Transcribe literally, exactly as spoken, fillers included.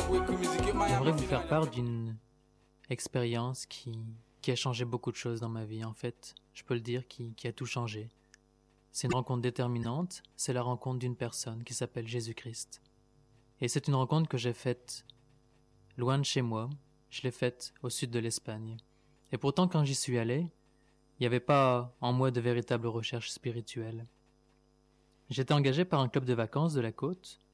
J'aimerais vous faire part d'une expérience qui, qui a changé beaucoup de choses dans ma vie. En fait, je peux le dire, qui, qui a tout changé. C'est une rencontre déterminante, c'est la rencontre d'une personne qui s'appelle Jésus-Christ. Et c'est une rencontre que j'ai faite loin de chez moi, je l'ai faite au sud de l'Espagne. Et pourtant, quand j'y suis allé, il n'y avait pas en moi de véritable recherche spirituelle. J'étais engagé par un club de vacances de la côte,